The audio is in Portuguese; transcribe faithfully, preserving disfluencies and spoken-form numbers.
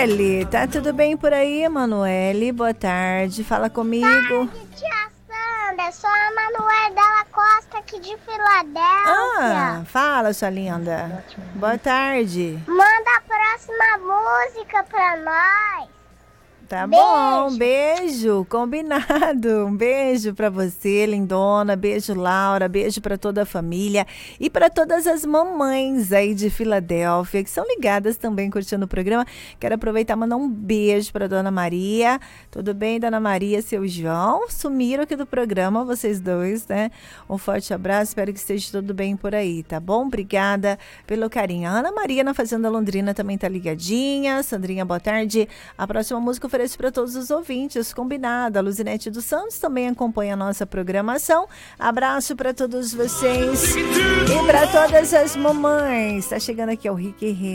Emanuele, tá tudo bem por aí, Emanuele? Boa tarde, fala comigo. Boa tarde, tia Sandra, sou a Emanuele Della Costa aqui de Filadélfia. Ah, fala, sua linda. Boa tarde. Manda a próxima música pra nós. Tá Beijo. bom, beijo, combinado. Um beijo pra você, lindona. Beijo, Laura. Beijo pra toda a família e pra todas as mamães aí de Filadélfia que são ligadas também curtindo o programa. Quero aproveitar e mandar um beijo pra Dona Maria. Tudo bem, Dona Maria, seu João? Sumiram aqui do programa, vocês dois, né? Um forte abraço, espero que esteja tudo bem por aí, tá bom? Obrigada pelo carinho. A Ana Maria na Fazenda Londrina também tá ligadinha. Sandrinha, boa tarde. A próxima música ofereço para todos os ouvintes, combinado. A Luzinete dos Santos também acompanha a nossa programação. Abraço para todos vocês e para todas as mamães. Tá chegando aqui o Rick